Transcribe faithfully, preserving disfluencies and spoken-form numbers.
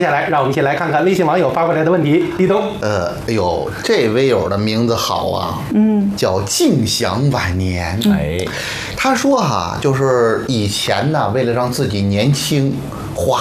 接下来，让我们一起来看看微信网友发过来的问题。立冬， 呃，哎呦，这微友的名字好啊，嗯，叫静享晚年。 哎， 他说哈、就是以前呢，为了让自己年轻，花